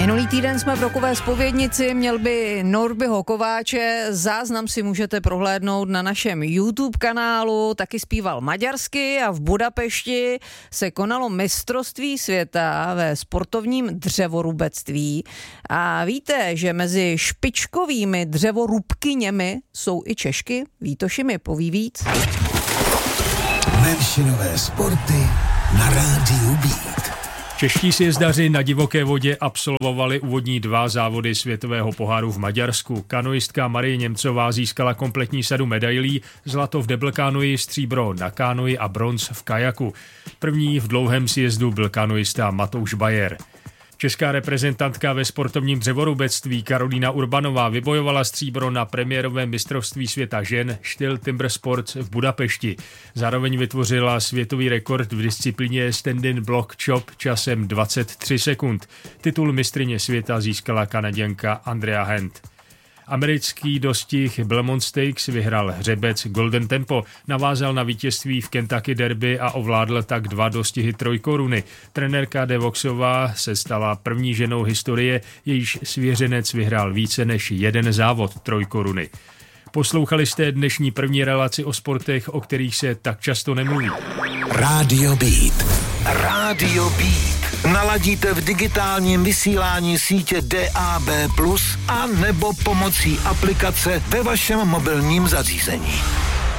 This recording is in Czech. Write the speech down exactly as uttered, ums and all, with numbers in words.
Minulý týden jsme v rokové zpovědnici měl by Norbyho Kováče, záznam si můžete prohlédnout na našem YouTube kanálu, taky zpíval maďarsky a v Budapešti se konalo mistrovství světa ve sportovním dřevorubectví. A víte, že mezi špičkovými dřevorubkyněmi jsou i Češky? Vítoši mi poví víc. Menšinové sporty na rádiu Beat. Čeští sjezdaři na divoké vodě absolvovali úvodní dva závody světového poháru v Maďarsku. Kanoistka Marie Němcová získala kompletní sadu medailí, zlato v deblkánoji, stříbro na kánoji a bronz v kajaku. První v dlouhém sjezdu byl kanoista Matouš Bajer. Česká reprezentantka ve sportovním dřevorubectví Karolína Urbanová vybojovala stříbro na premiérovém mistrovství světa žen Styl Timber Sports v Budapešti. Zároveň vytvořila světový rekord v disciplíně stand-in block chop časem dvacet tři sekund. Titul mistryně světa získala Kanaděnka Andrea Hent. Americký dostih Belmont Stakes vyhrál hřebec Golden Tempo, navázal na vítězství v Kentucky Derby a ovládl tak dva dostihy trojkoruny. Trenérka De Voxová se stala první ženou historie, jejíž svěřenec vyhrál více než jeden závod trojkoruny. Poslouchali jste dnešní první relaci o sportech, o kterých se tak často nemluví. Rádio Beat. Rádio Beat. Naladíte v digitálním vysílání sítě D A B plus, a nebo pomocí aplikace ve vašem mobilním zařízení.